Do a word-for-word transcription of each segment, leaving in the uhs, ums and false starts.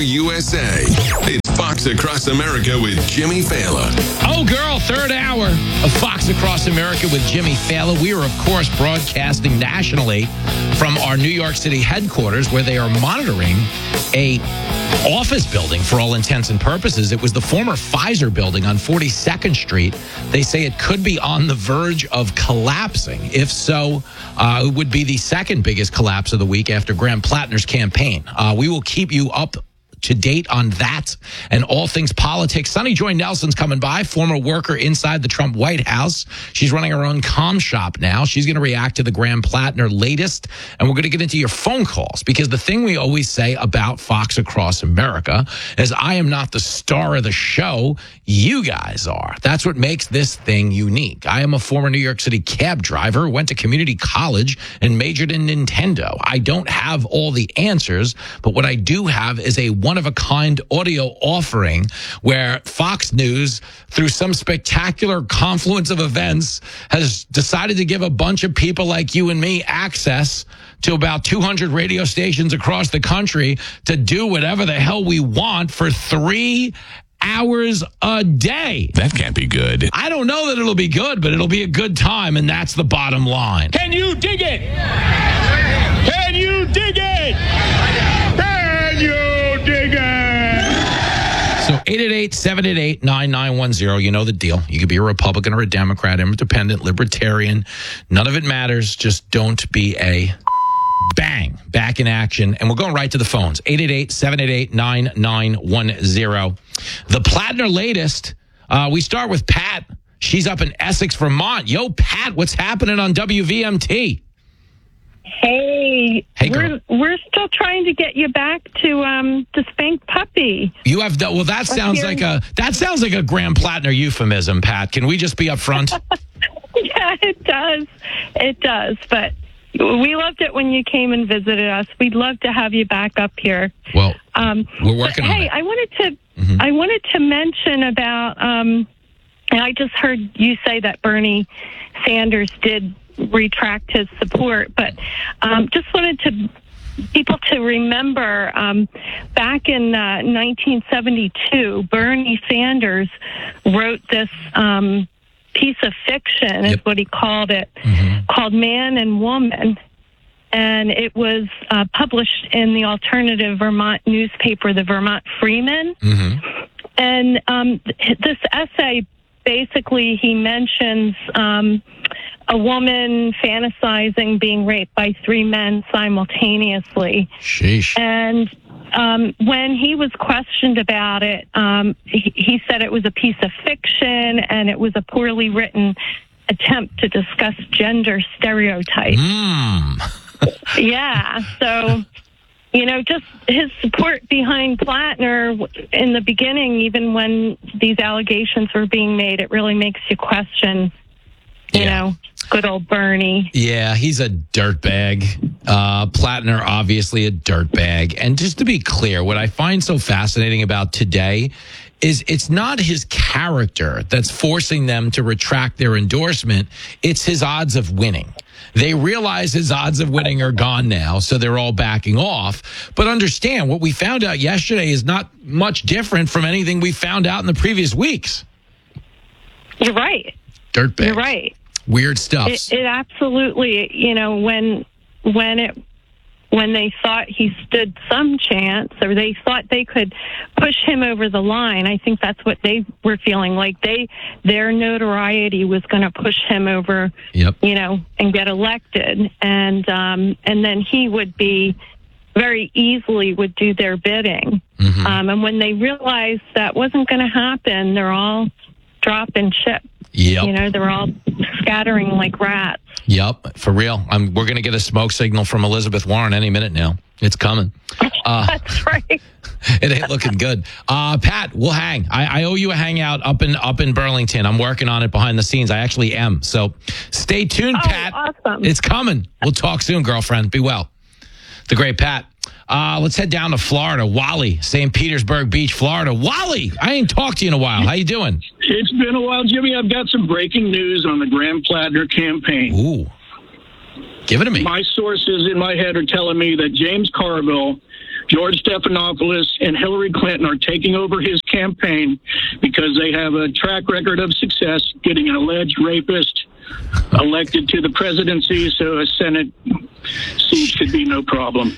U S A. It's Fox Across America with Jimmy Fallon. Oh, girl, third hour of Fox Across America with Jimmy Fallon. We are, of course, broadcasting nationally from our New York City headquarters, where they are monitoring a office building for all intents and purposes. It was the former Pfizer building on forty-second Street. They say it could be on the verge of collapsing. If so, uh, it would be the second biggest collapse of the week after Graham Plattner's campaign. Uh, we will keep you up to date on that and all things politics. Sunny Joy Nelson's coming by, former worker inside the Trump White House. She's running her own comm shop now. She's going to react to the Graham Plattner latest, and we're going to get into your phone calls, because the thing we always say about Fox Across America is I am not the star of the show. You guys are. That's what makes this thing unique. I am a former New York City cab driver, went to community college, and majored in Nintendo. I don't have all the answers, but what I do have is a one-of-a-kind audio offering where Fox News, through some spectacular confluence of events, has decided to give a bunch of people like you and me access to about two hundred radio stations across the country to do whatever the hell we want for three hours a day. That can't be good. I don't know that it'll be good, but it'll be a good time, and that's the bottom line. Can you dig it? Can you dig it? Can you dig it? So eight eight eight, seven eight eight, nine nine one zero. You know the deal. You could be a Republican or a Democrat, independent, libertarian. None of it matters. Just don't be a bang. Back in action. And we're going right to the phones. eight eight eight, seven eight eight, nine nine one zero. The Plattner latest. Uh, we start with Pat. She's up in Essex, Vermont. Yo, Pat, what's happening on W V M T? Hey, Hey, girl. we're we're still trying to get you back to um to spank puppy. You have the, well. That sounds here. like a that sounds like a Graham Plattner euphemism, Pat. Can we just be up front? Yeah, it does, it does. But we loved it when you came and visited us. We'd love to have you back up here. Well, Um, we're working but, on hey, it. I wanted to Mhm. I wanted to mention about. Um, and I just heard you say that Bernie Sanders did retract his support, but um, just wanted to people to remember um, back in uh, nineteen seventy-two, Bernie Sanders wrote this um, piece of fiction, is Yep. what he called it, Mhm. called Man and Woman. And it was uh, published in the alternative Vermont newspaper, the Vermont Freeman. Mhm. And um, th- this essay, basically, he mentions um, a woman fantasizing being raped by three men simultaneously. Sheesh. And um, when he was questioned about it, um, he, he said it was a piece of fiction and it was a poorly written attempt to discuss gender stereotypes. Mm. Yeah, so, you know, just his support behind Plattner in the beginning, even when these allegations were being made, it really makes you question, you Yeah. know, good old Bernie. Yeah, he's a dirtbag. Uh, Plattner, obviously a dirtbag. And just to be clear, what I find so fascinating about today is it's not his character that's forcing them to retract their endorsement. It's his odds of winning. They realize his odds of winning are gone now, so they're all backing off. But understand, what we found out yesterday is not much different from anything we found out in the previous weeks. You're right. Dirtbags. You're right. Weird stuff. It, it absolutely, you know, when when it when they thought he stood some chance, or they thought they could push him over the line, I think that's what they were feeling like. They their notoriety was going to push him over, Yep. you know, and get elected, and um, and then he would be very easily would do their bidding. Mhm. Um, and when they realized that wasn't going to happen, they're all dropping ship. Yep. You know, they're all scattering like rats. Yep, for real. I'm, we're going to get a smoke signal from Elizabeth Warren any minute now. It's coming. Uh, That's right. it ain't looking good. Uh, Pat, we'll hang. I, I owe you a hangout up in up in Burlington. I'm working on it behind the scenes. I actually am. So stay tuned, Oh, Pat. awesome. It's coming. We'll talk soon, girlfriend. Be well. The great Pat. Uh, let's head down to Florida. Wally, Saint Petersburg Beach, Florida. Wally, I ain't talked to you in a while. How you doing? It's been a while, Jimmy. I've got some breaking news on the Graham Plattner campaign. Ooh. Give it to me. My sources in my head are telling me that James Carville George Stephanopoulos and Hillary Clinton are taking over his campaign because they have a track record of success getting an alleged rapist elected to the presidency, so a Senate seat should be no problem.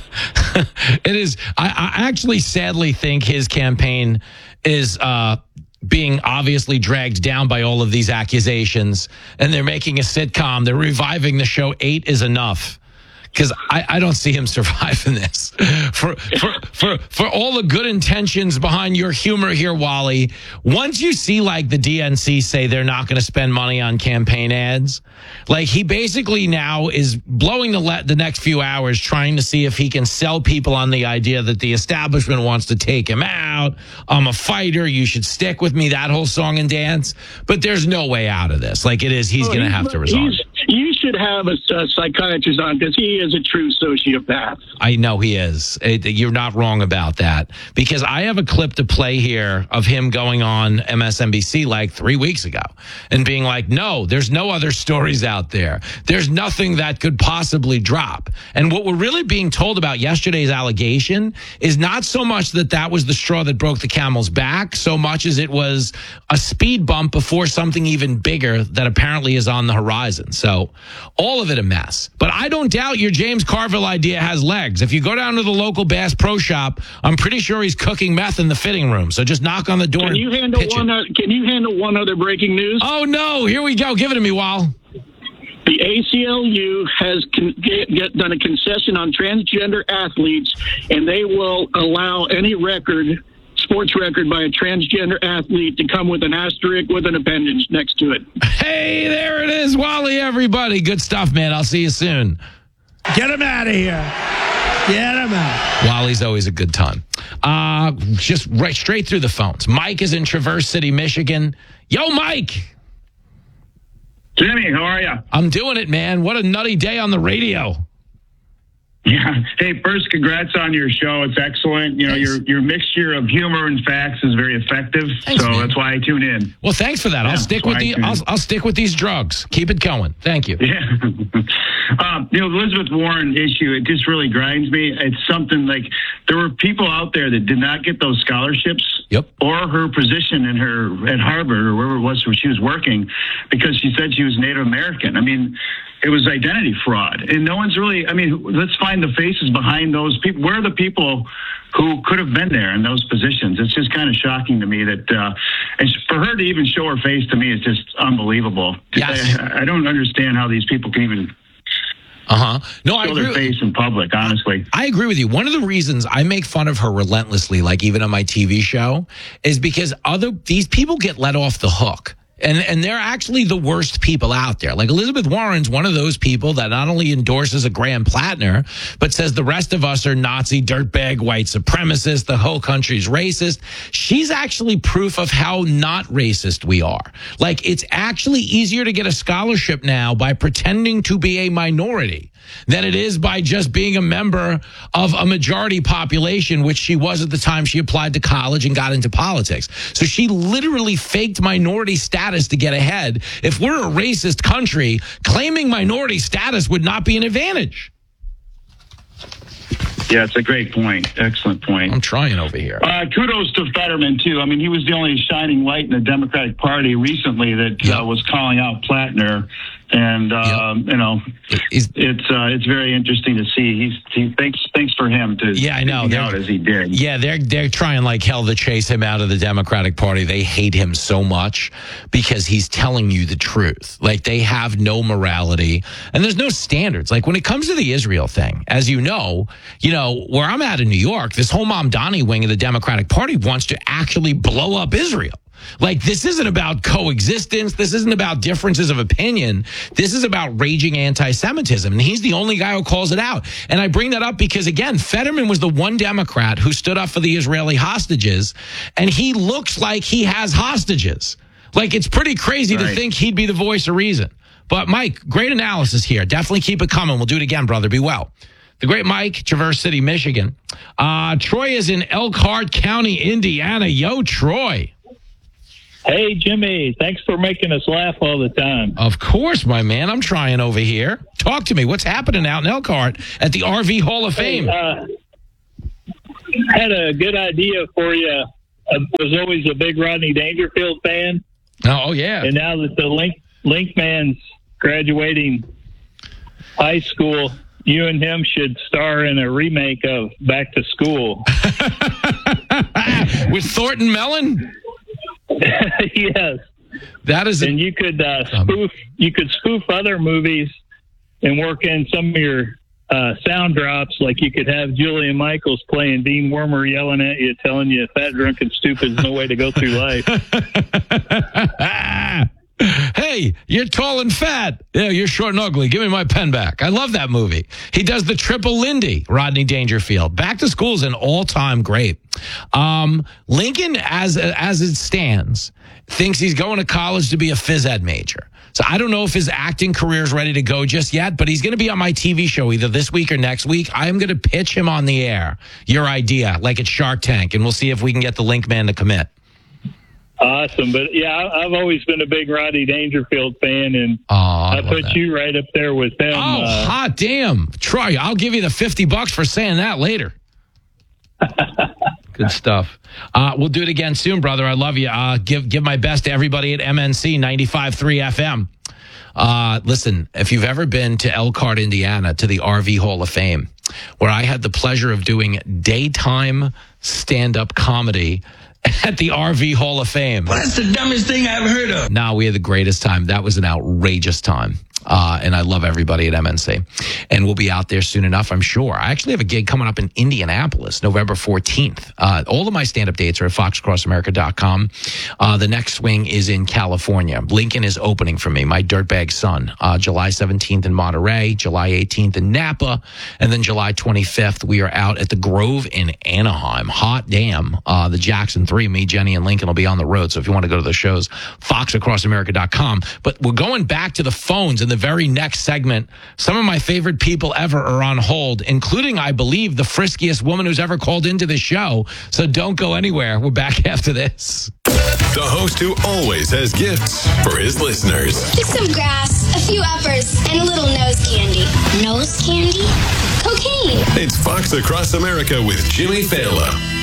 It is. I, I actually sadly think his campaign is uh, being obviously dragged down by all of these accusations, and they're making a sitcom. They're reviving the show Eight is Enough. Because I, I don't see him surviving this. For, for for for all the good intentions behind your humor here, Wally, once you see like the D N C say they're not going to spend money on campaign ads, like he basically now is blowing the le- the next few hours trying to see if he can sell people on the idea that the establishment wants to take him out. I'm a fighter. You should stick with me. That whole song and dance. But there's no way out of this. Like it is, he's oh, going to have to resign. You should have a, a psychiatrist on because he is a true sociopath. I know he is. It, you're not wrong about that. Because I have a clip to play here of him going on M S N B C like three weeks ago and being like, no, there's no other stories out there. There's nothing that could possibly drop. And what we're really being told about yesterday's allegation is not so much that that was the straw that broke the camel's back, so much as it was a speed bump before something even bigger that apparently is on the horizon. So all of it a mess. But I don't doubt your James Carville idea has legs. If you go down to the local Bass Pro Shop, I'm pretty sure he's cooking meth in the fitting room. So just knock on the door. Can you handle one? Uh, can you handle one other breaking news? Oh no! Here we go. Give it to me, Wal. The A C L U has con- get, get done a concession on transgender athletes, and they will allow any record, sports record by a transgender athlete to come with an asterisk with an appendage next to it. Hey, there it is, Wally, everybody. Good stuff, man. I'll see you soon. Get him out of here. Get him out. Wally's always a good time. Uh, just right straight through the phones. Mike is in Traverse City, Michigan. Yo, Mike. Jimmy, how are you? I'm doing it, man. What a nutty day on the radio. Yeah. Hey, first, congrats on your show. It's excellent. You know, Thanks. your your mixture of humor and facts is very effective. Thanks, so man. That's why I tune in. Well, thanks for that. Yeah, I'll stick with the I'll, I'll stick with these drugs. Keep it going. Thank you. Yeah. um, you know, the Elizabeth Warren issue, it just really grinds me. It's something like there were people out there that did not get those scholarships Yep. or her position in her at Harvard or wherever it was where she was working because she said she was Native American. I mean, it was identity fraud. And no one's really, I mean, let's find the faces behind those people. Where are the people who could have been there in those positions? It's just kind of shocking to me that, uh, and for her to even show her face to me is just unbelievable. Yes. I, I don't understand how these people can even Uh-huh. No, I show agree. their face in public, honestly. I agree with you. One of the reasons I make fun of her relentlessly, like even on my T V show, is because other these people get let off the hook. And and they're actually the worst people out there. Like Elizabeth Warren's one of those people that not only endorses a Graham Plattner, but says the rest of us are Nazi, dirtbag, white supremacists, the whole country's racist. She's actually proof of how not racist we are. Like it's actually easier to get a scholarship now by pretending to be a minority than it is by just being a member of a majority population, which she was at the time she applied to college and got into politics. So she literally faked minority status to get ahead. If we're a racist country, claiming minority status would not be an advantage. Yeah, it's a great point. Excellent point. I'm trying over here. Uh, kudos to Fetterman, too. I mean, he was the only shining light in the Democratic Party recently that Yep. uh, was calling out Plattner. And, um, you know, He's- it's uh, it's very interesting to see. He's he, thanks thanks for him to Yeah, I know. speaking They're- out as he did. Yeah, they're they're trying like hell to chase him out of the Democratic Party. They hate him so much because he's telling you the truth. Like they have no morality and there's no standards. Like when it comes to the Israel thing, as you know, you know, where I'm at in New York, this whole Mamdani wing of the Democratic Party wants to actually blow up Israel. Like, this isn't about coexistence. This isn't about differences of opinion. This is about raging anti-Semitism. And he's the only guy who calls it out. And I bring that up because, again, Fetterman was the one Democrat who stood up for the Israeli hostages. And he looks like he has hostages. Like, it's pretty crazy Right. to think he'd be the voice of reason. But, Mike, great analysis here. Definitely keep it coming. We'll do it again, brother. Be well. The great Mike, Traverse City, Michigan. Uh, Troy is in Elkhart County, Indiana. Yo, Troy. Hey, Jimmy, thanks for making us laugh all the time. Of course, my man. I'm trying over here. Talk to me. What's happening out in Elkhart at the R V Hall of Fame? Hey, uh, had a good idea for you. I was always a big Rodney Dangerfield fan. Oh, oh yeah. And now that the Link Link man's graduating high school, you and him should star in a remake of Back to School. With Thornton Mellon? Yes. That is, a, and you could uh, spoof. You could spoof other movies and work in some of your uh, sound drops. Like you could have Julian Michaels playing Dean Wormer yelling at you, telling you fat, drunk, and stupid is no way to go through life. Hey, you're tall and fat. Yeah, you're short and ugly. Give me my pen back. I love that movie. He does the triple Lindy, Rodney Dangerfield. Back to School is an all-time great. Um, Lincoln, as as it stands, thinks he's going to college to be a phys ed major. So I don't know if his acting career is ready to go just yet, but he's going to be on my T V show either this week or next week. I am going to pitch him on the air, your idea, like it's Shark Tank, and we'll see if we can get the Link man to commit. Awesome. But, yeah, I've always been a big Rodney Dangerfield fan, and oh, I, I put that. you right up there with him. Oh, uh, hot damn. Troy, I'll give you the fifty bucks for saying that later. Good stuff. Uh, we'll do it again soon, brother. I love you. Uh, give give my best to everybody at M N C ninety-five point three F M. Uh, listen, if you've ever been to Elkhart, Indiana, to the R V Hall of Fame, where I had the pleasure of doing daytime stand-up comedy at the R V Hall of Fame. Well, that's the dumbest thing I've heard of. No, we had the greatest time. That was an outrageous time. Uh, and I love everybody at M N C. And we'll be out there soon enough, I'm sure. I actually have a gig coming up in Indianapolis, November fourteenth. Uh, all of my stand-up dates are at fox across america dot com. Uh, the next swing is in California. Lincoln is opening for me, my dirtbag son. Uh, July seventeenth in Monterey, July eighteenth in Napa, and then July twenty-fifth, we are out at the Grove in Anaheim. Hot damn. Uh, the Jackson three, me, Jenny, and Lincoln will be on the road. So if you want to go to the shows, fox across america dot com. But we're going back to the phones in the very next segment. Some of my favorite people ever are on hold, including, I believe, the friskiest woman who's ever called into the show. So don't go anywhere. We're back after this. The host who always has gifts for his listeners. Just some grass, a few uppers, and a little nose candy. Nose candy? Cocaine. It's Fox Across America with Jimmy Fallon.